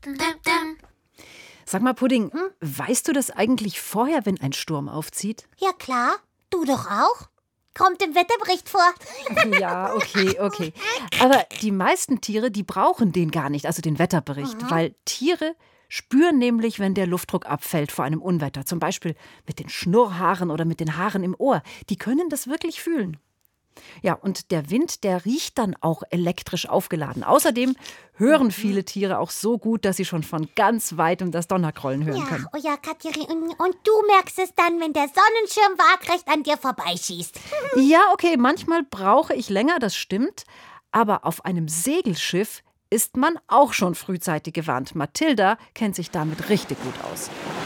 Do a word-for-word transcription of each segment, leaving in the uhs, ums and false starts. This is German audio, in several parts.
Sag mal, Pudding, hm? weißt du das eigentlich vorher, wenn ein Sturm aufzieht? Ja klar, du doch auch. Kommt im Wetterbericht vor. Ja, okay, okay. Aber die meisten Tiere, die brauchen den gar nicht, also den Wetterbericht, mhm. weil Tiere spüren nämlich, wenn der Luftdruck abfällt vor einem Unwetter, zum Beispiel mit den Schnurrhaaren oder mit den Haaren im Ohr. Die können das wirklich fühlen. Ja, und der Wind, der riecht dann auch elektrisch aufgeladen. Außerdem hören viele Tiere auch so gut, dass sie schon von ganz weitem das Donnergrollen hören ja, können. Oh ja, Katjeri, und, und du merkst es dann, wenn der Sonnenschirm waagrecht an dir vorbeischießt. Ja, okay, manchmal brauche ich länger, das stimmt. Aber auf einem Segelschiff ist man auch schon frühzeitig gewarnt. Mathilda kennt sich damit richtig gut aus.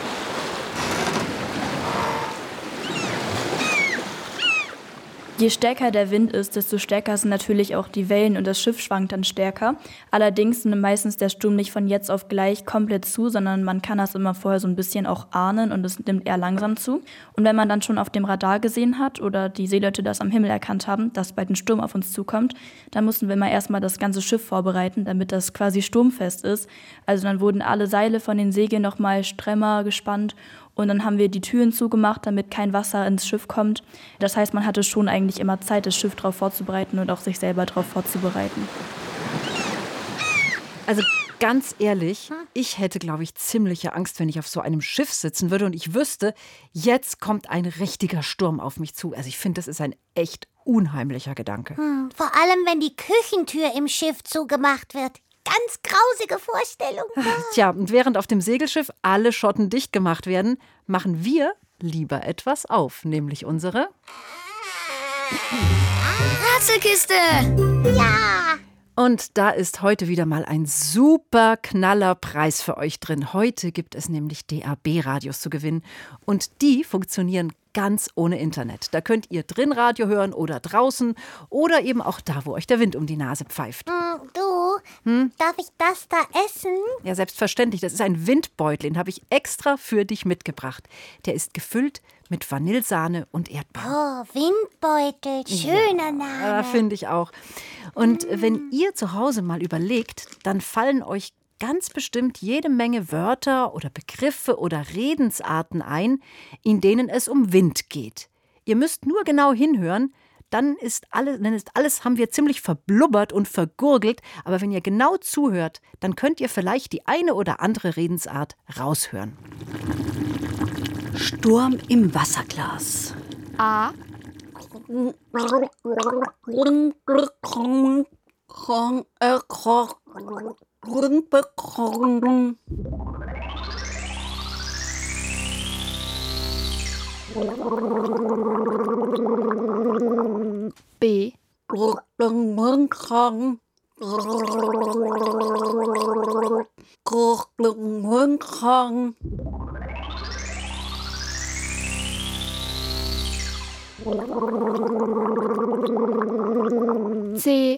Je stärker der Wind ist, desto stärker sind natürlich auch die Wellen und das Schiff schwankt dann stärker. Allerdings nimmt meistens der Sturm nicht von jetzt auf gleich komplett zu, sondern man kann das immer vorher so ein bisschen auch ahnen und es nimmt eher langsam zu. Und wenn man dann schon auf dem Radar gesehen hat oder die Seeleute das am Himmel erkannt haben, dass bald ein Sturm auf uns zukommt, dann mussten wir immer erstmal das ganze Schiff vorbereiten, damit das quasi sturmfest ist. Also dann wurden alle Seile von den Segeln nochmal stremmer gespannt. Und dann haben wir die Türen zugemacht, damit kein Wasser ins Schiff kommt. Das heißt, man hatte schon eigentlich immer Zeit, das Schiff darauf vorzubereiten und auch sich selber darauf vorzubereiten. Also ganz ehrlich, ich hätte, glaube ich, ziemliche Angst, wenn ich auf so einem Schiff sitzen würde und ich wüsste, jetzt kommt ein richtiger Sturm auf mich zu. Also ich finde, das ist ein echt unheimlicher Gedanke. Hm, vor allem, wenn die Küchentür im Schiff zugemacht wird. Ganz grausige Vorstellung. Tja, und während auf dem Segelschiff alle Schotten dicht gemacht werden, machen wir lieber etwas auf, nämlich unsere Rätselkiste. Ja! Und da ist heute wieder mal ein super knaller Preis für euch drin. Heute gibt es nämlich D A B-Radios zu gewinnen. Und die funktionieren ganz ohne Internet. Da könnt ihr drin Radio hören oder draußen oder eben auch da, wo euch der Wind um die Nase pfeift. Mm, du, hm? darf ich das da essen? Ja, selbstverständlich. Das ist ein Windbeutel, den habe ich extra für dich mitgebracht. Der ist gefüllt mit Vanillesahne und Erdbeeren. Oh, Windbeutel, schöner Name. Ja, finde ich auch. Und mm. wenn ihr zu Hause mal überlegt, dann fallen euch ganz bestimmt jede Menge Wörter oder Begriffe oder Redensarten ein, in denen es um Wind geht. Ihr müsst nur genau hinhören, dann ist alles, dann ist alles, haben wir ziemlich verblubbert und vergurgelt. Aber wenn ihr genau zuhört, dann könnt ihr vielleicht die eine oder andere Redensart raushören. Sturm im Wasserglas. A. B. C.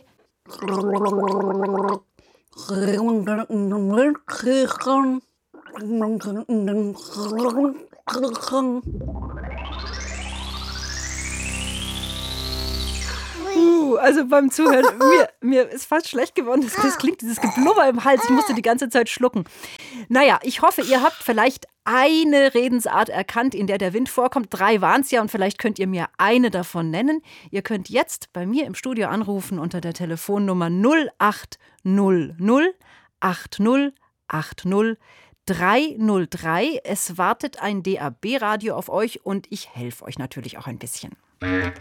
Uh, also beim Zuhören, mir, mir ist fast schlecht geworden. Das, das klingt, dieses Geblubber im Hals. Ich musste die ganze Zeit schlucken. Naja, ich hoffe, ihr habt vielleicht eine Redensart erkannt, in der der Wind vorkommt. Drei waren es ja und vielleicht könnt ihr mir eine davon nennen. Ihr könnt jetzt bei mir im Studio anrufen unter der Telefonnummer null acht null null acht null acht null drei null drei. Es wartet ein D A B-Radio auf euch und ich helfe euch natürlich auch ein bisschen.